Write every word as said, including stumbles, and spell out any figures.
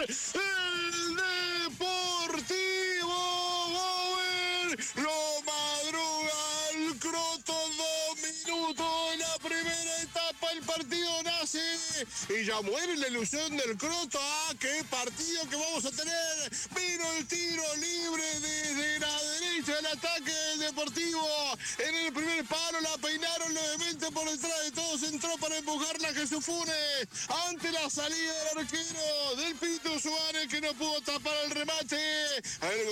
el Deportivo Bowen lo madruga el Croto, dos minutos en la primera etapa, el partido nace y ya muere la ilusión del Croto. Ah, qué partido que vamos a tener. Vino el tiro libre desde la derecha del ataque del Deportivo. En el primer palo la peinaron levemente por detrás de todos, entró para empujarla a Jesús Funes ante la salida del arquero del Pito Suárez, que no pudo tapar el remate. El